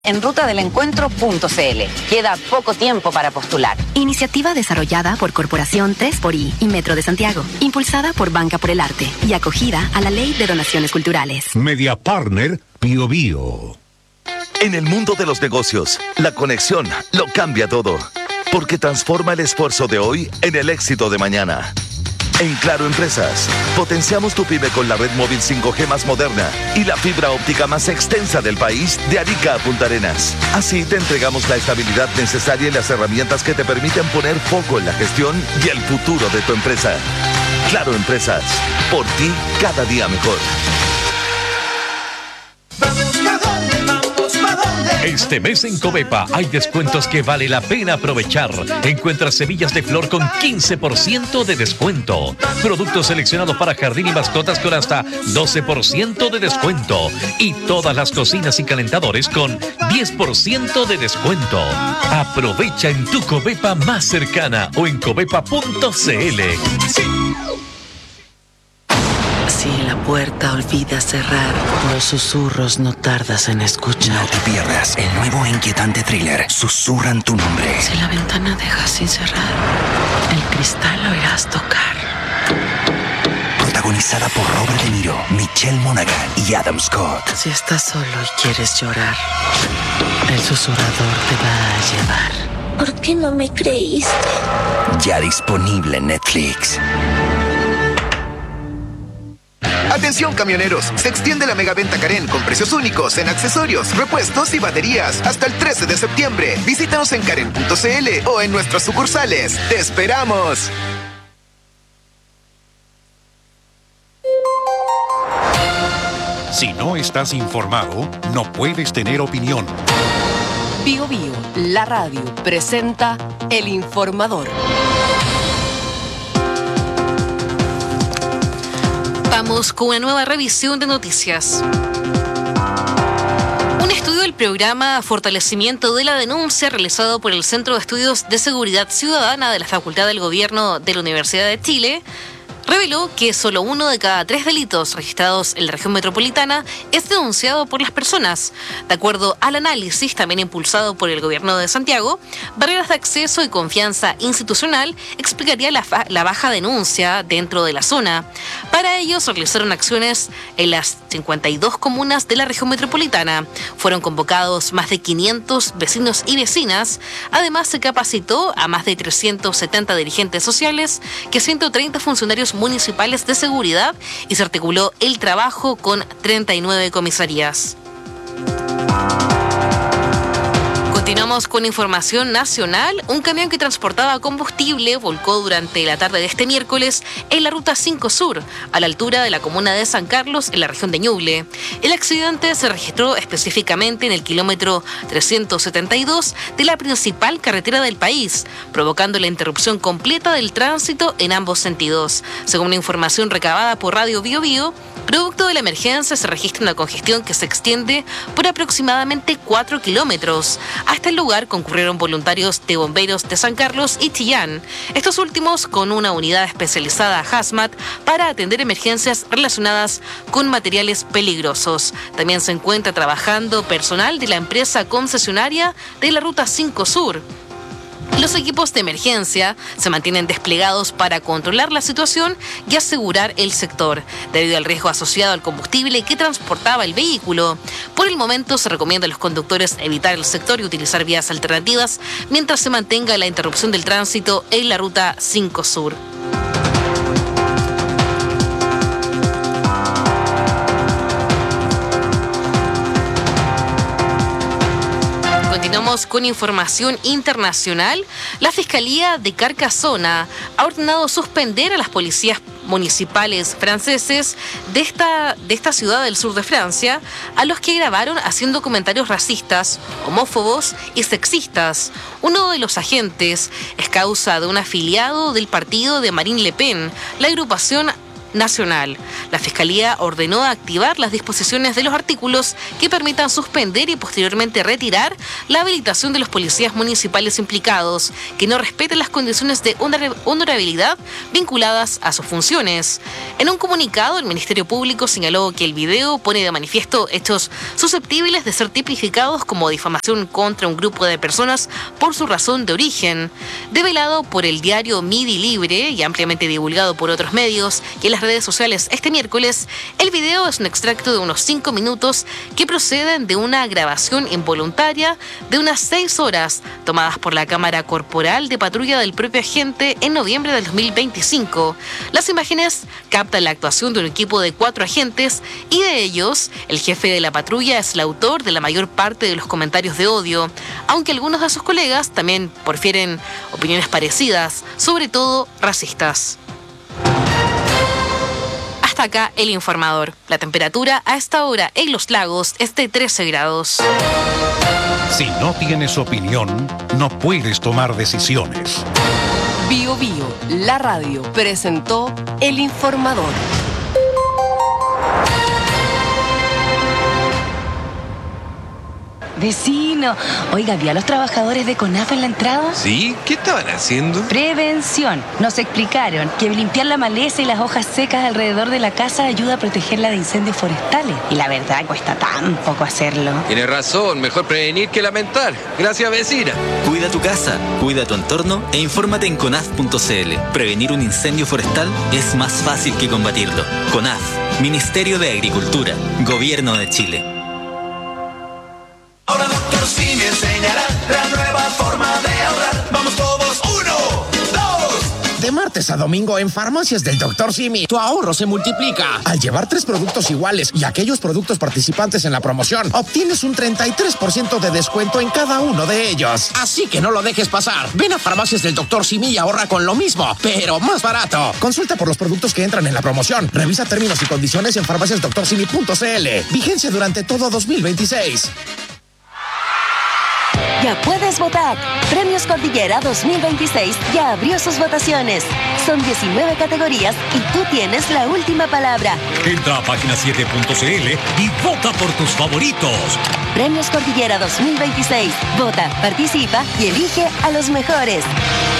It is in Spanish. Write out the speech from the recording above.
En rutadelencuentro.cl. Queda poco tiempo para postular. Iniciativa desarrollada por Corporación 3xI y Metro de Santiago, impulsada por Banca por el Arte y acogida a la Ley de Donaciones Culturales. Media Partner Bio Bio. En el mundo de los negocios, la conexión lo cambia todo, porque transforma el esfuerzo de hoy en el éxito de mañana. En Claro Empresas, potenciamos tu pyme con la red móvil 5G más moderna y la fibra óptica más extensa del país, de Arica a Punta Arenas. Así te entregamos la estabilidad necesaria y las herramientas que te permiten poner foco en la gestión y el futuro de tu empresa. Claro Empresas, por ti cada día mejor. Este mes en Covepa hay descuentos que vale la pena aprovechar. Encuentra semillas de flor con 15% de descuento. Productos seleccionados para jardín y mascotas con hasta 12% de descuento. Y todas las cocinas y calentadores con 10% de descuento. Aprovecha en tu Covepa más cercana o en covepa.cl. Si la puerta olvida cerrar, los susurros no tardas en escuchar. No te pierdas el nuevo e inquietante thriller Susurran tu nombre. Si la ventana dejas sin cerrar, el cristal lo irás tocar. Protagonizada por Robert De Niro, Michelle Monaghan y Adam Scott. Si estás solo y quieres llorar, el susurrador te va a llevar. ¿Por qué no me creíste? Ya disponible en Netflix. Atención camioneros, se extiende la megaventa Karen con precios únicos en accesorios, repuestos y baterías hasta el 13 de septiembre. Visítanos en karen.cl o en nuestras sucursales. ¡Te esperamos! Si no estás informado, no puedes tener opinión. Bio Bio, la radio, presenta El Informador. Vamos con una nueva revisión de noticias. Un estudio del programa Fortalecimiento de la Denuncia realizado por el Centro de Estudios de Seguridad Ciudadana de la Facultad del Gobierno de la Universidad de Chile reveló que solo 1 de cada 3 delitos registrados en la región metropolitana es denunciado por las personas. De acuerdo al análisis, también impulsado por el Gobierno de Santiago, barreras de acceso y confianza institucional explicaría la baja denuncia dentro de la zona. Para ello, se realizaron acciones en las 52 comunas de la región metropolitana. Fueron convocados más de 500 vecinos y vecinas. Además, se capacitó a más de 370 dirigentes sociales, que 130 funcionarios municipales de seguridad y se articuló el trabajo con 39 comisarías. Continuamos con información nacional. Un camión que transportaba combustible volcó durante la tarde de este miércoles en la Ruta 5 Sur, a la altura de la comuna de San Carlos, en la región de Ñuble. El accidente se registró específicamente en el kilómetro 372 de la principal carretera del país, provocando la interrupción completa del tránsito en ambos sentidos. Según la información recabada por Radio Bio Bio, producto de la emergencia se registra una congestión que se extiende por aproximadamente 4 kilómetros. Hasta el lugar concurrieron voluntarios de bomberos de San Carlos y Chillán, estos últimos con una unidad especializada Hazmat para atender emergencias relacionadas con materiales peligrosos. También se encuentra trabajando personal de la empresa concesionaria de la Ruta 5 Sur. Los equipos de emergencia se mantienen desplegados para controlar la situación y asegurar el sector, debido al riesgo asociado al combustible que transportaba el vehículo. Por el momento se recomienda a los conductores evitar el sector y utilizar vías alternativas mientras se mantenga la interrupción del tránsito en la Ruta 5 Sur. Continuamos con información internacional. La Fiscalía de Carcassona ha ordenado suspender a las policías municipales franceses de esta ciudad del sur de Francia a los que grabaron haciendo comentarios racistas, homófobos y sexistas. Uno de los agentes es causa de un afiliado del partido de Marine Le Pen, la agrupación nacional. La Fiscalía ordenó activar las disposiciones de los artículos que permitan suspender y posteriormente retirar la habilitación de los policías municipales implicados que no respeten las condiciones de honorabilidad vinculadas a sus funciones. En un comunicado, el Ministerio Público señaló que el video pone de manifiesto hechos susceptibles de ser tipificados como difamación contra un grupo de personas por su razón de origen. Develado por el diario Midi Libre y ampliamente divulgado por otros medios y en las redes sociales este miércoles, el video es un extracto de unos 5 minutos que proceden de una grabación involuntaria de unas 6 horas tomadas por la cámara corporal de patrulla del propio agente en noviembre del 2025. Las imágenes captan la actuación de un equipo de 4 agentes y de ellos, el jefe de la patrulla es el autor de la mayor parte de los comentarios de odio, aunque algunos de sus colegas también profieren opiniones parecidas, sobre todo racistas. Hasta acá el informador. La temperatura a esta hora en Los Lagos es de 13 grados. Si no tienes opinión, no puedes tomar decisiones. Bio Bio, la radio, presentó El Informador. Vecino, oiga, ¿vio a los trabajadores de CONAF en la entrada? Sí, ¿qué estaban haciendo? Prevención. Nos explicaron que limpiar la maleza y las hojas secas alrededor de la casa ayuda a protegerla de incendios forestales. Y la verdad cuesta tan poco hacerlo. Tienes razón, mejor prevenir que lamentar. Gracias, vecina. Cuida tu casa, cuida tu entorno e infórmate en conaf.cl. Prevenir un incendio forestal es más fácil que combatirlo. CONAF, Ministerio de Agricultura, Gobierno de Chile. Ahora Dr. Simi enseñará la nueva forma de ahorrar. Vamos todos, 1, 2. De martes a domingo en Farmacias del Dr. Simi, tu ahorro se multiplica. Al llevar 3 productos iguales y aquellos productos participantes en la promoción, obtienes un 33% de descuento en cada uno de ellos. Así que no lo dejes pasar. Ven a Farmacias del Dr. Simi y ahorra con lo mismo, pero más barato. Consulta por los productos que entran en la promoción. Revisa términos y condiciones en farmaciasdoctorsimi.cl. Vigencia durante todo 2026. Ya puedes votar. Premios Cordillera 2026 ya abrió sus votaciones. Son 19 categorías y tú tienes la última palabra. Entra a página7.cl y vota por tus favoritos. Premios Cordillera 2026. Vota, participa y elige a los mejores.